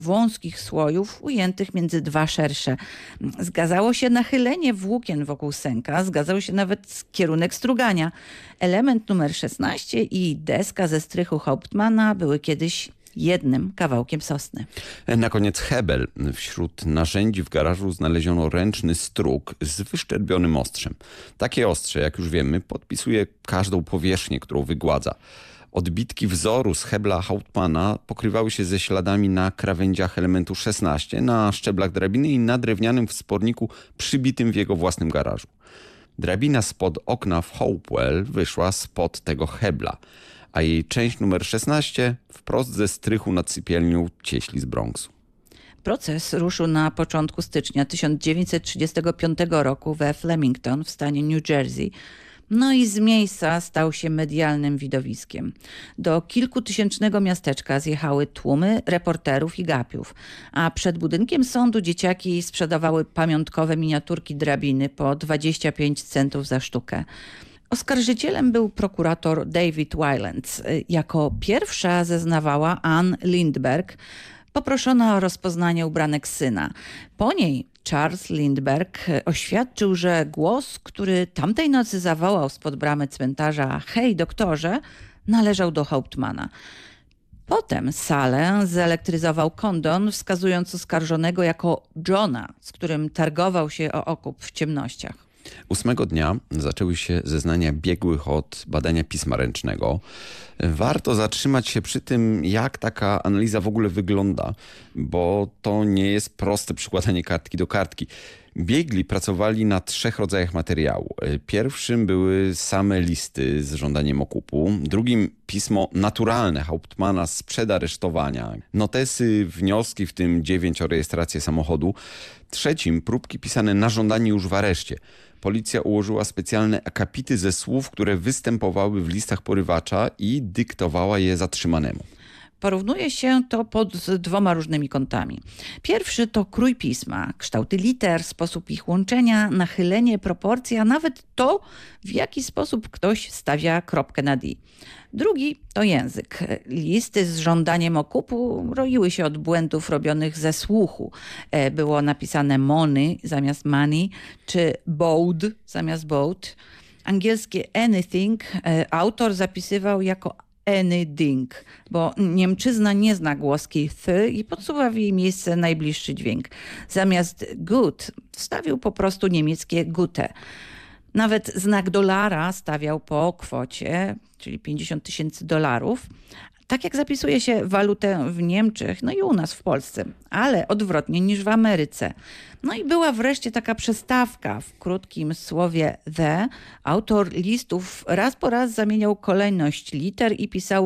wąskich słojów ujętych między dwa szersze. Zgadzało się nachylenie włókien wokół sęka, zgadzał się nawet kierunek strugania. Element numer 16 i deska ze strychu Hauptmana były kiedyś jednym kawałkiem sosny. Na koniec hebel. Wśród narzędzi w garażu znaleziono ręczny strug z wyszczerbionym ostrzem. Takie ostrze, jak już wiemy, podpisuje każdą powierzchnię, którą wygładza. Odbitki wzoru z hebla Hauptmana pokrywały się ze śladami na krawędziach elementu 16, na szczeblach drabiny i na drewnianym wsporniku przybitym w jego własnym garażu. Drabina spod okna w Hopewell wyszła spod tego hebla, a jej część numer 16 wprost ze strychu nad sypialnią cieśli z Bronxu. Proces ruszył na początku stycznia 1935 roku we Flemington w stanie New Jersey. No i z miejsca stał się medialnym widowiskiem. Do kilkutysięcznego miasteczka zjechały tłumy reporterów i gapiów, a przed budynkiem sądu dzieciaki sprzedawały pamiątkowe miniaturki drabiny po 25 centów za sztukę. Oskarżycielem był prokurator David Wylance. Jako pierwsza zeznawała Ann Lindbergh, poproszona o rozpoznanie ubranek syna. Po niej Charles Lindbergh oświadczył, że głos, który tamtej nocy zawołał spod bramy cmentarza „Hej, doktorze”, należał do Hauptmana. Potem salę zelektryzował kondon, wskazując oskarżonego jako Johna, z którym targował się o okup w ciemnościach. 8 dnia zaczęły się zeznania biegłych od badania pisma ręcznego. Warto zatrzymać się przy tym, jak taka analiza w ogóle wygląda, bo to nie jest proste przykładanie kartki do kartki. Biegli pracowali na 3 rodzajach materiału. Pierwszym były same listy z żądaniem okupu, drugim pismo naturalne Hauptmana sprzed aresztowania, notesy, wnioski, w tym 9 o rejestrację samochodu, trzecim próbki pisane na żądanie już w areszcie. Policja ułożyła specjalne akapity ze słów, które występowały w listach porywacza i dyktowała je zatrzymanemu. Porównuje się to pod 2 różnymi kątami. Pierwszy to krój pisma, kształty liter, sposób ich łączenia, nachylenie, proporcja, nawet to, w jaki sposób ktoś stawia kropkę nad i. Drugi to język. Listy z żądaniem okupu roiły się od błędów robionych ze słuchu. Było napisane money zamiast money, czy bowed zamiast bought. Angielskie anything autor zapisywał jako anything, bo Niemczyzna nie zna głoski th i podsuwa w jej miejsce najbliższy dźwięk. Zamiast good wstawił po prostu niemieckie gute. Nawet znak dolara stawiał po kwocie, czyli $50,000, tak jak zapisuje się walutę w Niemczech, no i u nas w Polsce, ale odwrotnie niż w Ameryce. No i była wreszcie taka przestawka w krótkim słowie the. Autor listów raz po raz zamieniał kolejność liter i pisał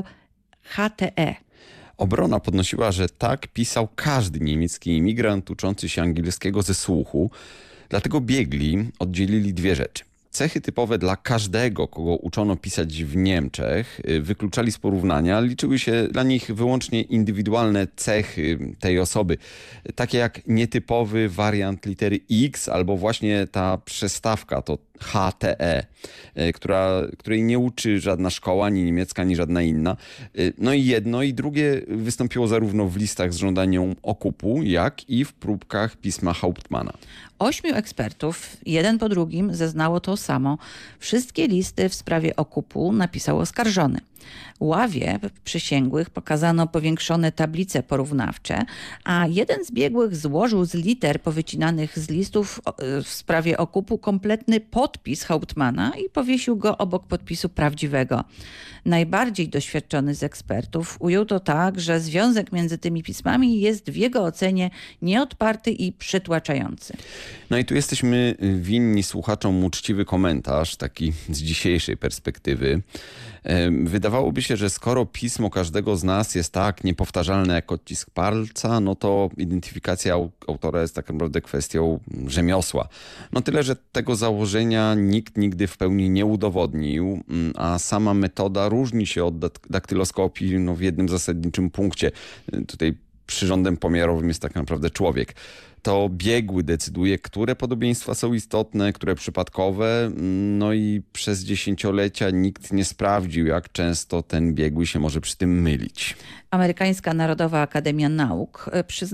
HTE. Obrona podnosiła, że tak pisał każdy niemiecki imigrant uczący się angielskiego ze słuchu, dlatego biegli oddzielili 2 rzeczy. Cechy typowe dla każdego, kogo uczono pisać w Niemczech, wykluczali z porównania. Liczyły się dla nich wyłącznie indywidualne cechy tej osoby, takie jak nietypowy wariant litery X albo właśnie ta przestawka, to HTE, której nie uczy żadna szkoła, ani niemiecka, ani żadna inna. No i jedno i drugie wystąpiło zarówno w listach z żądaniem okupu, jak i w próbkach pisma Hauptmana. 8 ekspertów, jeden po drugim, zeznało to samo. Wszystkie listy w sprawie okupu napisał oskarżony. Ławie przysięgłych pokazano powiększone tablice porównawcze, a jeden z biegłych złożył z liter powycinanych z listów w sprawie okupu kompletny podpis Hauptmana i powiesił go obok podpisu prawdziwego. Najbardziej doświadczony z ekspertów ujął to tak, że związek między tymi pismami jest w jego ocenie nieodparty i przytłaczający. No i tu jesteśmy winni słuchaczom uczciwy komentarz, taki z dzisiejszej perspektywy. Wydawałoby się, że skoro pismo każdego z nas jest tak niepowtarzalne jak odcisk palca, no to identyfikacja autora jest tak naprawdę kwestią rzemiosła. No tyle, że tego założenia nikt nigdy w pełni nie udowodnił, a sama metoda różni się od daktyloskopii w jednym zasadniczym punkcie. Tutaj przyrządem pomiarowym jest tak naprawdę człowiek. To biegły decyduje, które podobieństwa są istotne, które przypadkowe. No i przez dziesięciolecia nikt nie sprawdził, jak często ten biegły się może przy tym mylić. Amerykańska Narodowa Akademia Nauk przyznała,